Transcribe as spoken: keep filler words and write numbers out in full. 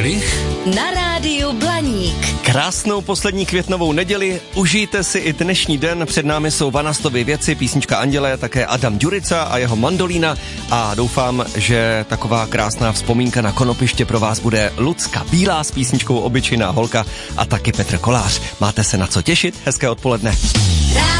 Kalich na rádiu Blaník. Krásnou poslední květnovou neděli, užijte si i dnešní den, před námi jsou Vanastovy věci, písnička Anděle, také Adam Ďurica a jeho mandolína a doufám, že taková krásná vzpomínka na konopiště pro vás bude Lucka Bílá s písničkou Obyčejná holka a taky Petr Kolář. Máte se na co těšit, hezké odpoledne.